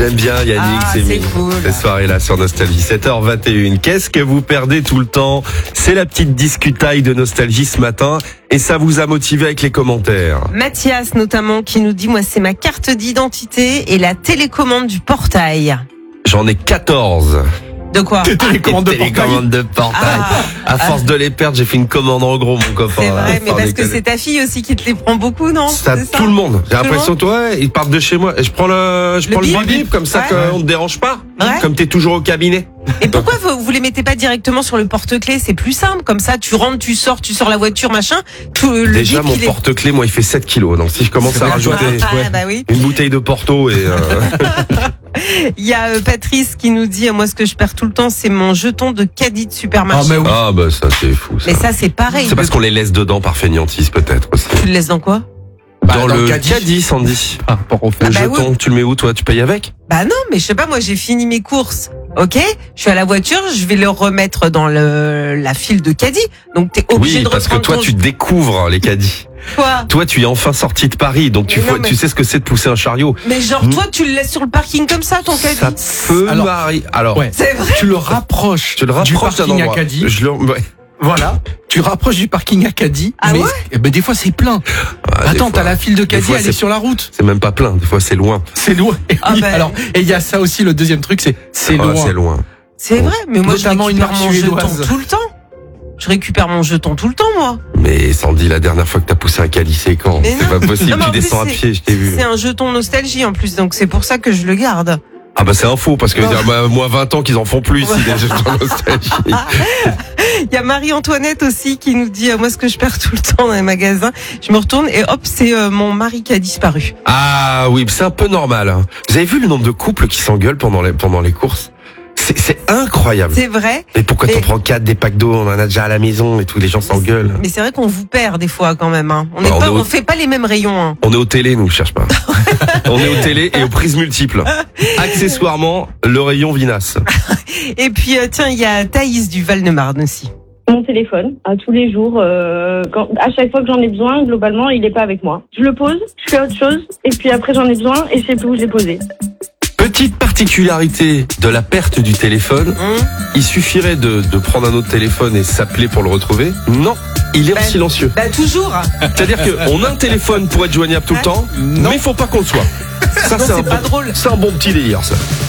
J'aime bien Yannick, c'est cool. Cette soirée-là sur Nostalgie, 7h21. Qu'est-ce que vous perdez tout le temps? C'est la petite discutaille de Nostalgie ce matin et ça vous a motivé avec les commentaires. Mathias notamment qui nous dit, moi c'est ma carte d'identité et la télécommande du portail. J'en ai 14. De quoi? Télécommande de portail. À force de les perdre, j'ai fait une commande en gros, mon copain. C'est vrai, mais Sans parce que déconner. c'est ta fille aussi qui te les prend beaucoup, non? Ça, C'est ça tout le monde. J'ai Tout le l'impression, toi, ils partent de chez moi. Et je prends le bip. bip, comme ça Ouais. qu'on ne te dérange pas. Ouais. Comme t'es toujours au cabinet. Et pourquoi vous les mettez pas directement sur le porte-clés? C'est plus simple, comme ça tu rentres, tu sors la voiture, machin. Tout, le Déjà, bip, mon il est... porte-clés, moi, il fait 7 kilos. Donc, si je commence à rajouter bah oui. une bouteille de Porto et... Il y a Patrice qui nous dit, moi ce que je perds tout le temps, c'est mon jeton de caddie de supermarché. oui. Ah, bah, ça, c'est fou, ça. Mais ça c'est pareil. C'est parce qu'on les laisse dedans par fainéantise, peut-être, aussi. Tu le laisses dans quoi? Dans le caddie. caddie, Sandy. Par rapport au fait. Le bah jeton, oui. tu le mets où, toi? Tu payes avec? Bah non, mais je sais pas, moi j'ai fini mes courses. Ok, je suis à la voiture, je vais le remettre dans la file de caddie. Donc t'es obligé Oui, de parce que reprendre toi, ton... tu découvres les caddies. Quoi? Toi, tu es enfin sorti de Paris, donc Mais non, mais- tu sais ce que c'est de pousser un chariot. Mais genre toi tu le laisses sur le parking comme ça ton caddie? Ça peut Alors- m'arriver. Alors, Ouais. C'est vrai? Tu le rapproches, tu le du rapproches d'un parking à endroit. caddie. Ouais. Voilà. Tu rapproches du parking à caddie. Ah mais ouais des fois, c'est plein. Ah, des Attends, fois. t'as la file de Des caddie, fois, elle c'est- est sur la route. C'est même pas plein, des fois c'est loin. C'est loin. Et Ah oui, ben. alors, et il y a ça aussi, le deuxième truc, c'est Ouais, loin. c'est loin. C'est vrai, mais moi je Notamment une récupère marque mon jeton suédoise. tout le temps. Je récupère mon jeton tout le temps, moi. Mais Sandy, la dernière fois que t'as poussé un caddie, c'est quand? Mais C'est non. pas possible, Non, mais en tu descends à plus, pied, je t'ai vu. C'est un jeton nostalgie en plus, donc c'est pour ça que je le garde. Ah bah c'est un faux, parce que Non. moi 20 ans qu'ils en font plus ici, Ouais. des jetons nostalgie. Il y a Marie-Antoinette aussi qui nous dit, moi ce que je perds tout le temps dans les magasins, je me retourne et hop, c'est mon mari qui a disparu. Ah oui, c'est un peu normal. Hein. Vous avez vu le nombre de couples qui s'engueulent pendant les courses? C'est incroyable. C'est vrai. Et pourquoi Et- t'en prends 4 des packs d'eau? On en a déjà à la maison et tout, les gens s'engueulent. Mais c'est vrai qu'on vous perd des fois quand même. Hein. Bah, On fait pas les mêmes rayons. Hein. On est au télé, nous, cherche pas. On est au télé et aux prises multiples. Accessoirement, le rayon vinasse. Et puis tiens, il y a Thaïs du Val-de-Marne aussi. Mon téléphone, à tous les jours, à chaque fois que j'en ai besoin, globalement, il n'est pas avec moi. Je le pose, je fais autre chose, et puis après j'en ai besoin, et je sais plus où je l'ai posé. Petite particularité de la perte du téléphone, il suffirait de prendre un autre téléphone et s'appeler pour le retrouver. Non, il est en Ben, silencieux. Bah toujours. C'est-à-dire qu'on a un téléphone pour être joignable tout le temps, mais il faut pas qu'on le soit. Ça, Sinon, c'est c'est pas drôle. C'est un bon petit délire, ça.